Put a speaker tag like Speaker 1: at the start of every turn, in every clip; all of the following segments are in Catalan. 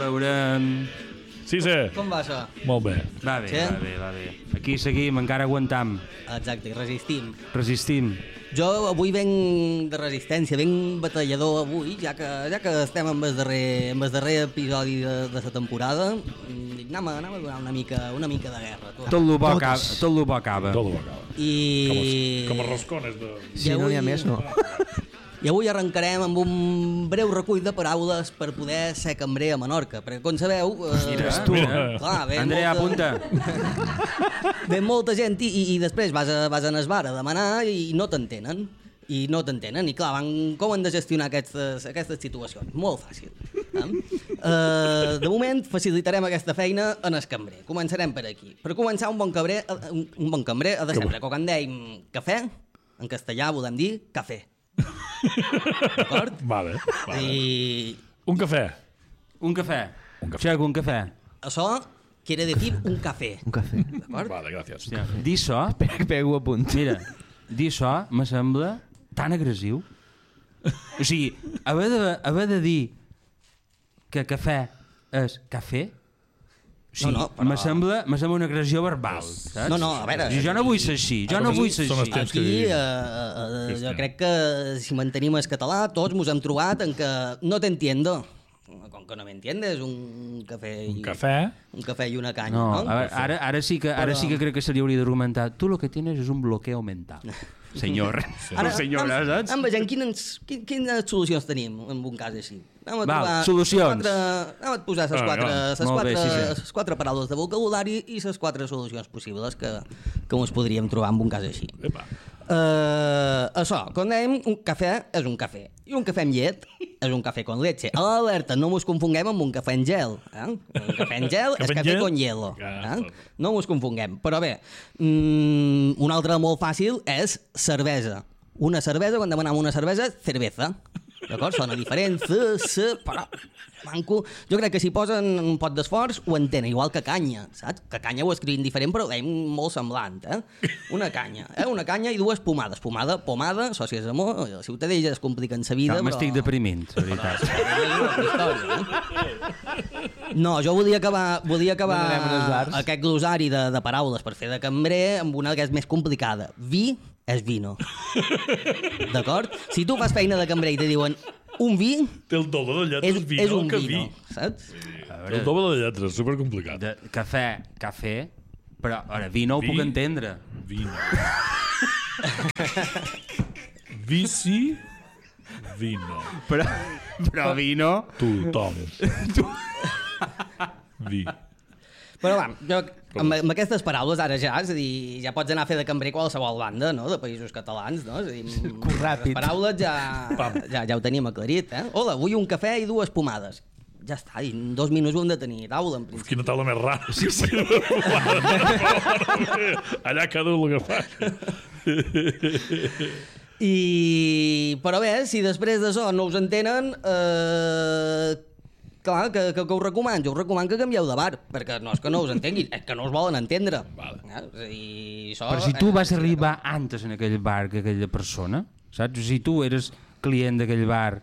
Speaker 1: veurem...
Speaker 2: Sí.
Speaker 3: Com va això?
Speaker 2: Molt bé.
Speaker 1: Va bé,
Speaker 3: Sí?
Speaker 1: va bé. Aquí seguim, encara aguantam.
Speaker 3: Exacte, i resistim.
Speaker 1: Resistim.
Speaker 3: Jo avui venc de resistència, venc batallador avui, ja que estem amb el darrer episodi de la temporada, dic, anem a donar una mica de guerra.
Speaker 1: Tot lo bo acaba.
Speaker 2: Tot el acaba.
Speaker 3: I...
Speaker 2: Com els roscones de...
Speaker 4: Si no n'hi ha més, no.
Speaker 3: I avui arrencarem amb un breu recull de paraules per poder ser cambrer a Menorca, perquè com sabeu...
Speaker 1: Mira.
Speaker 3: Clar,
Speaker 1: Andrea, apunta.
Speaker 3: Ve molta gent i després vas a el bar a demanar i no t'entenen. I clar, com han de gestionar aquestes situacions? Molt fàcil. De moment facilitarem aquesta feina en el cambrer. Començarem per aquí. Per començar, un bon cambrer ha de sempre, quan dèiem cafè, en castellà volem dir cafè. D'acord?
Speaker 2: Vale.
Speaker 3: I
Speaker 2: Un cafè.
Speaker 1: Xaco, un cafè.
Speaker 3: això quiere decir un café.
Speaker 4: Un cafè.
Speaker 3: D'acord?
Speaker 2: Vale, gràcies.
Speaker 1: Dir això,
Speaker 4: Pego a punt.
Speaker 1: mira, dir això me sembla tan agressiu. O sigui, haver de dir que cafè és cafè, o sigui,
Speaker 3: No, però-
Speaker 1: me sembla una agressió verbal, saps?
Speaker 3: No, a veure...
Speaker 1: Jo no vull ser així,
Speaker 2: Són els temps que
Speaker 3: Aquí
Speaker 2: vivim.
Speaker 3: jo crec que si mantenim el català tots mos hem trobat en que no t'entiendo. Com que no me entiendes, un café i una canya,
Speaker 1: No,
Speaker 3: no?
Speaker 1: ara sí que crec que se li hauria d'argumentar. Tu lo que tienes es un bloqueo mental. Senyor. Senyora, saps?
Speaker 3: Veiem quines solucions tenim en un cas així. Anem a
Speaker 1: solucions.
Speaker 3: Anem a posar
Speaker 1: Molt bé, sí.
Speaker 3: les quatre paraules de vocabulari i les quatre solucions possibles que ens podríem trobar en un cas així.
Speaker 2: Epa.
Speaker 3: Això, quan dèiem un cafè és un cafè i un cafè amb llet és un cafè con leche. Alerta, no mos confonguem amb un cafè en gel. Un cafè en gel és cafè con hielo. No mos confonguem. Però bé, un altre molt fàcil és cervesa. Una cervesa, quan demanem una cervesa, cerveza. D'acord? Sona diferent, però manco. Jo crec que si posen un pot d'esforç ho entenen, igual que canya, saps? Que canya ho escrivim diferent, però ho molt semblant, Una canya i dues pomades. Pomada, sòcies amor, la ciutadella es compliquen sa vida,
Speaker 1: No, m'estic deprimint, la veritat.
Speaker 3: No, jo volia acabar
Speaker 4: No anem als bars.
Speaker 3: aquest glosari de paraules per fer de cambrer amb una que és més complicada. Vi és vino. D'acord? Si tu fas feina de cambrer i te diuen un vi,
Speaker 2: Té el doble de lletres
Speaker 3: és un
Speaker 2: que
Speaker 3: vino,
Speaker 2: vi.
Speaker 3: saps?
Speaker 2: Té el doble de lletres, supercomplicat.
Speaker 1: De cafè, però ara, vi no ho puc entendre.
Speaker 2: Vino. Vici, vino.
Speaker 1: Però vino...
Speaker 2: Tothom. Vi.
Speaker 3: Però va, jo amb aquestes paraules ara ja, és a dir, ja pots anar a fer de cambrer qualsevol banda, no?, de països catalans, no? És a dir,
Speaker 4: Ràpid.
Speaker 3: les paraules ja ho tenim aclarit, Hola, vull un cafè i dues pomades. Ja està, i en 2 minuts ho hem de tenir a taula, en principi.
Speaker 2: Quina taula més rara. Sí. Allà cada un el que fa.
Speaker 3: Però bé, si després d'això no us entenen, clar, que us recomano? Jo us recomano que canvieu de bar, perquè no és que no us entenguin, és que no us volen entendre.
Speaker 2: Vale.
Speaker 3: És a dir, això...
Speaker 1: Però si tu vas arribar antes en aquell bar que aquella persona, saps? Si tu eres client d'aquell bar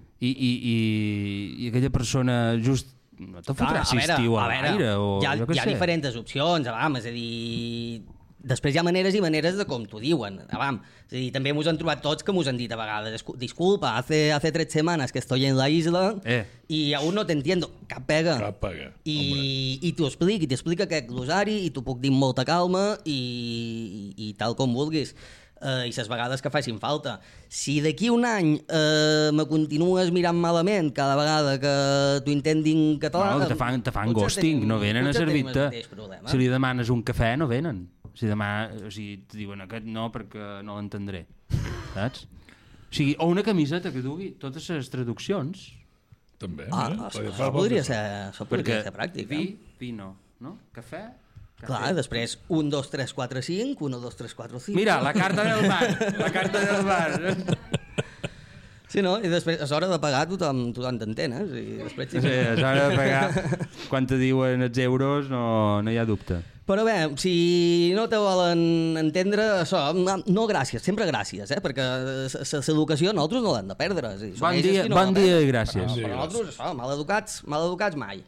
Speaker 1: i aquella persona just no te fotrà si estiu a l'aire o
Speaker 3: hi ha
Speaker 1: jo què sé.
Speaker 3: diferents opcions, és a dir... Després hi ha maneres i maneres de com t'ho diuen. És a dir, també mos han trobat tots que mos han dit a vegades disculpa, hace 3 semanas que estoy en la isla y aún no te entiendo. Cap pega. I t'ho explica aquest glosari i t'ho puc dir amb molta calma i tal com vulguis. I les vegades que facin falta. Si d'aquí un any me continues mirant malament cada vegada que t'ho intentin català...
Speaker 1: No, te fan ghosting, no venen a servir-te. Si li demanes un cafè, no venen. Si demà, o sigui, te diuen aquest no perquè no l'entendré, saps? O sigui, o una camiseta que dugui totes les traduccions.
Speaker 2: També,
Speaker 3: això podria ser pràctic.
Speaker 1: Vi no? Cafè?
Speaker 3: Clar, després 1, 2, 3, 4, 5, 1, 2, 3, 4, 5...
Speaker 1: Mira, la carta del bar.
Speaker 3: Sí, no? I després, a l'hora de pagar, tothom t'entén,
Speaker 1: Sí, a l'hora de pagar, quan te diuen els euros, no hi ha dubte.
Speaker 3: Però bé, si no te volen entendre, això, no gràcies, sempre gràcies, perquè l'educació nosaltres no l'hem de perdre.
Speaker 1: Bon dia i gràcies.
Speaker 3: Però nosaltres, això, mal educats mai.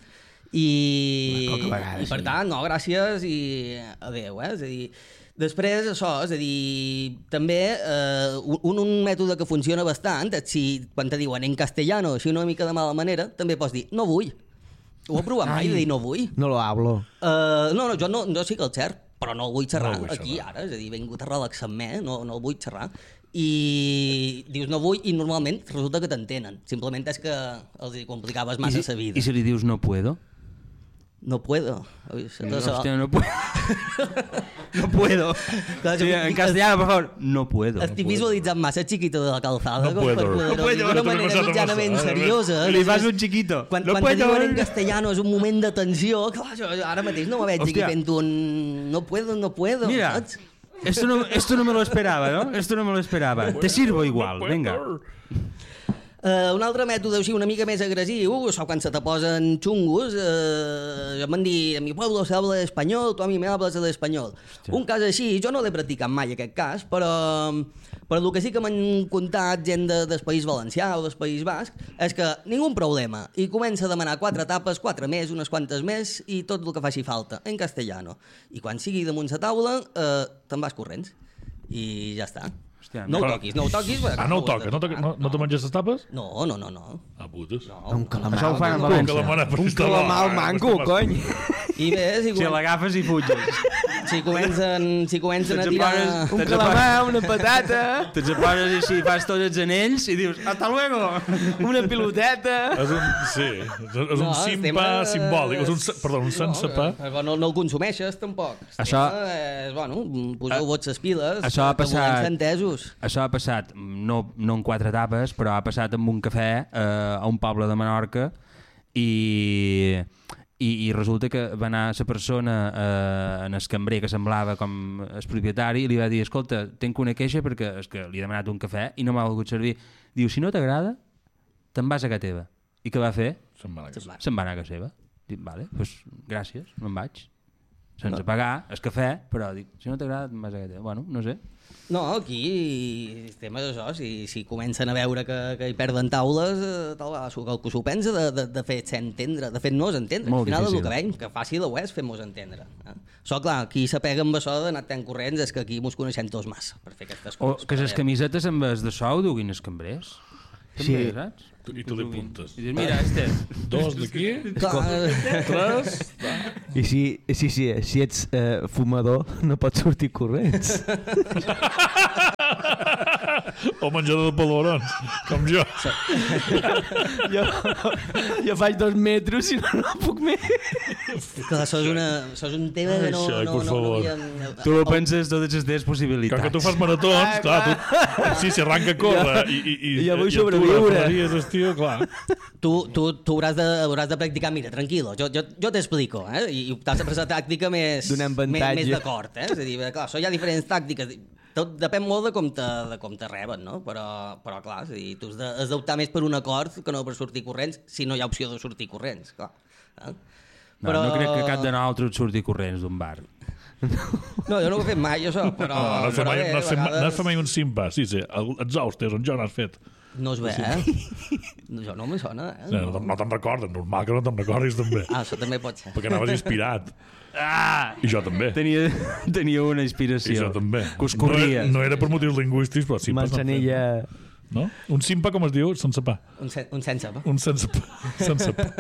Speaker 3: I per tant, no, gràcies i adéu. És a dir, després, això, és a dir, també un mètode que funciona bastant és si, quan te diuen en castellano, així una mica de mala manera, també pots dir no vull. Ho he provat mai de dir no vull?
Speaker 4: No lo hablo.
Speaker 3: No, jo no sí que el cert, però no el vull xerrar aquí ara, és a dir, he vingut a relaxar-me, no el vull xerrar. I dius no vull i normalment resulta que t'entenen. Simplement és que els complicaves massa la vida.
Speaker 1: I si li dius no puedo?
Speaker 3: No puedo.
Speaker 1: Hòstia, no puedo. No puedo. Sí, en castellano, por favor, no puedo.
Speaker 3: Estic visualitzant massa Chiquito de la Calzada.
Speaker 2: No puedo.
Speaker 3: D'una manera mitjanament seriosa.
Speaker 1: Li fas un Chiquito.
Speaker 3: Quan te diuen en castellano és un moment de tensió. Clar, ara mateix no me veig aquí fent un no puedo.
Speaker 1: Mira, esto no me lo esperaba, ¿no? Esto no me lo esperaba. Te sirvo igual, venga.
Speaker 3: Un altre mètode així una mica més agressiu, això quan se te posen xungos, em van dir, en mi pueblo se habla español, tu a mi me hablas de español. Un cas així, jo no l'he practicat mai aquest cas, però el que sí que m'han contat gent del País Valencià o del País Basc és que ningú problema, i comença a demanar 4 tapes, 4 més, unes quantes més, i tot el que faci falta, en castellano. I quan sigui damunt la taula, te'n vas corrents. I ja està. No ho toquis.
Speaker 2: No ho toques? No te menges les tapes?
Speaker 3: No.
Speaker 2: Ah, putes.
Speaker 4: Un calamar.
Speaker 1: Això ho fan a València.
Speaker 4: Un calamar al mango, cony.
Speaker 3: I bé,
Speaker 1: si l'agafes i fuges.
Speaker 3: Si comencen a tirar...
Speaker 4: Un calamar, una patata...
Speaker 1: Te'ls poses així, fas tots els anells i dius, hasta luego!
Speaker 4: Una piloteta...
Speaker 2: És un simpa simbòlic. Perdó, un sense pa.
Speaker 3: No el consumeixes, tampoc.
Speaker 1: Això...
Speaker 3: Poseu-vos les piles,
Speaker 1: això ha passat...
Speaker 3: entesos.
Speaker 1: Això ha passat, no en 4 etapes, però ha passat amb un cafè a un poble de Menorca i resulta que va anar la persona en el cambrer que semblava com el propietari i li va dir, escolta, tenc una queixa perquè és que li he demanat un cafè i no m'ha volgut servir. Diu, si no t'agrada, te'n vas a casa teva. I què va fer?
Speaker 2: Se'n va
Speaker 1: anar a casa seva. Dic, vale, doncs gràcies, me'n vaig. Sense pagar el cafè, però dic, si no t'agrada, te'n vas a casa teva. Bueno, no sé.
Speaker 3: No, aquí el tema és això, si comencen a veure que hi perden taules, tal vegada que s'ho pensa de fer-se entendre, de fer-nos entendre. Al final és el que veiem, que fàcil ho és fer-nos entendre. Això, clar, qui s'apega amb això d'anar tan corrents és que aquí mos coneixem tots massa per fer aquestes coses.
Speaker 1: O que les camisetes en vez de so ho duguin els cambrers.
Speaker 4: Sí.
Speaker 1: Saps?
Speaker 2: I tu li apuntes.
Speaker 1: I dius, mira, este.
Speaker 2: 2 d'aquí, 3...
Speaker 4: I si ets fumador, no pots sortir corrents.
Speaker 2: O menjador de polvorons, com jo.
Speaker 4: Jo faig 2 metres i no puc més.
Speaker 3: Clar, això és un tema que no havíem...
Speaker 1: Tu ho penses totes les teves possibilitats.
Speaker 2: Com que tu fas maratons, clar, tu... Si arranca a córrer i
Speaker 4: ja vull sobreviure.
Speaker 2: Clar.
Speaker 3: Tu hauràs de practicar, mira, tranquil·lo, jo t'explico, i t'has de prestar tàctica més d'acord, és a dir, clar, això hi ha diferents tàctiques, tot depèn molt de com te reben, no? Però clar, és a dir, tu has d'optar més per un acord que no per sortir corrents, si no hi ha opció de sortir corrents, clar.
Speaker 1: No crec que cap de nosaltres surti corrents d'un bar.
Speaker 3: No, jo no ho he fet mai, això, però...
Speaker 2: No has fet mai un simpa, sí, els hostes, on jo n'has fet.
Speaker 3: No es ve, Jo no me sona,
Speaker 2: No te'n recordes, normal que no te'n recordis també.
Speaker 3: Això també pot ser.
Speaker 2: Perquè anaves inspirat. I jo també.
Speaker 1: Tenia una inspiració.
Speaker 2: I jo també.
Speaker 1: Que us corria.
Speaker 2: No era per motius lingüístics, però sí.
Speaker 4: Manzanilla...
Speaker 2: No? Un simpa, com es diu? Sense pa.
Speaker 3: Un sense pa.
Speaker 2: Un sense pa. Sense pa.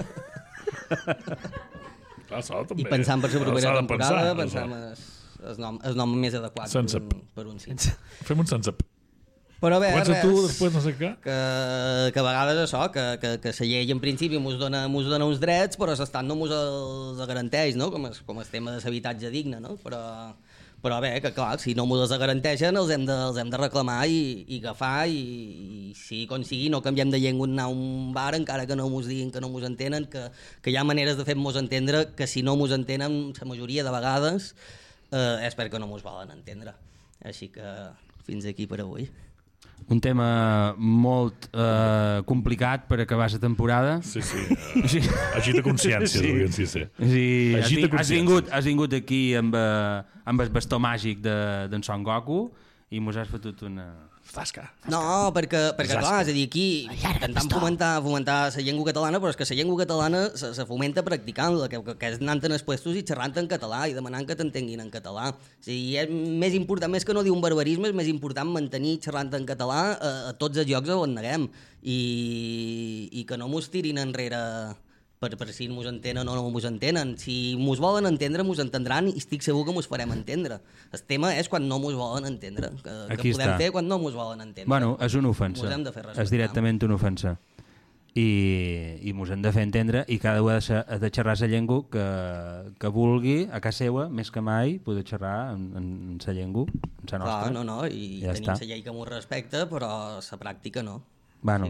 Speaker 3: I pensant per la propera temporada, pensant el nom més adequat per un simpa.
Speaker 2: Fem un sense pa.
Speaker 3: Però bé,
Speaker 2: comença tu, després no sé què.
Speaker 3: Que a vegades això, que la llei en principi mos dona uns drets, però l'estat no mos els garanteix, no? Com el tema de l'habitatge digne, no? Però bé, que clar, si no mos els garanteixen els hem de reclamar i agafar i si com sigui no canviem de llengua anar a un bar encara que no mos diguin que no mos entenen, que hi ha maneres de fer-nos entendre que si no mos entenen la majoria de vegades és perquè no mos volen entendre. Així que fins aquí per avui.
Speaker 1: un tema molt complicat per acabar la temporada.
Speaker 2: Sí. Agita consciència, sí.
Speaker 1: Has vingut aquí amb el bastó màgic d'en Son Goku i mos has fotut una...
Speaker 2: Zasca.
Speaker 3: No, perquè clar, és a dir, aquí intentant fomentar la llengua catalana, però és que la llengua catalana se fomenta practicant-la, que és anant en els puestos i xerrant en català i demanant que t'entenguin en català. O sigui, és més important, més que no dir un barbarisme, és més important mantenir xerrant en català a tots els llocs on anem i que no mos tirin enrere per si mos entenen o no mos entenen. Si mos volen entendre, mos entendran i estic segur que mos farem entendre. El tema és quan no mos volen entendre. Que podem fer quan no mos volen entendre.
Speaker 1: Bueno, és una ofensa. És directament una ofensa. I mos hem de fer entendre i cada un ha de xerrar la llengua que vulgui a casa seva, més que mai, poder xerrar en la llengua, en la nostra.
Speaker 3: Clar, no, i ja tenim la llei que mos respecta, però la pràctica no.
Speaker 1: Bueno.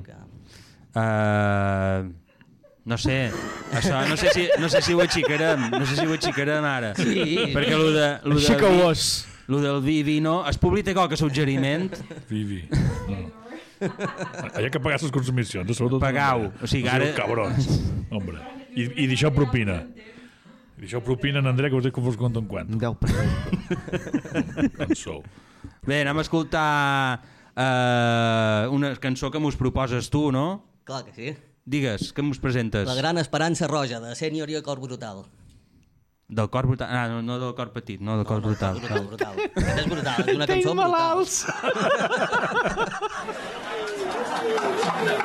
Speaker 1: No sé, això no sé si ho aixecarem ara. Sí. Perquè lo del Vivi no, el públic té qualque suggeriment.
Speaker 2: Vivi. No. Hi ha que pagar les consumicions.
Speaker 1: Pagau. O sigui, ara...
Speaker 2: Cabrons. Hombre. I deixeu propina. Deixeu propina en André, que us dic que vos conto en quant.
Speaker 4: 10%.
Speaker 2: Cançó.
Speaker 1: Bé, anem a escoltar una cançó que mos proposes tu, no?
Speaker 3: Clar que sí.
Speaker 1: Digues, què mos presentes?
Speaker 3: La gran esperança roja, de Sènior i el cor brutal.
Speaker 1: Del cor brutal? Ah, no del cor petit, no del cor brutal.
Speaker 3: Brutal. Aquest és brutal, és una cançó brutal.
Speaker 4: Tinc malalts!